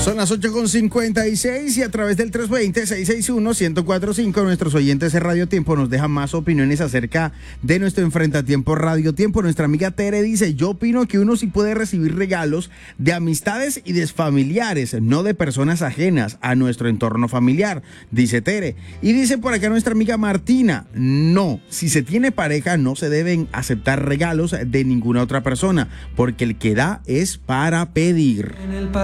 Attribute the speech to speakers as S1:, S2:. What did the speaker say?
S1: Son las 8:56 y a través del 320-661-1045 nuestros oyentes de Radio Tiempo nos dejan más opiniones acerca de nuestro enfrentatiempo Radio Tiempo. Nuestra amiga Tere dice: yo opino que uno sí puede recibir regalos de amistades y de familiares, no de personas ajenas a nuestro entorno familiar, dice Tere. Y dice por acá nuestra amiga Martina: no, si se tiene pareja no se deben aceptar regalos de ninguna otra persona, porque el que da es para pedir.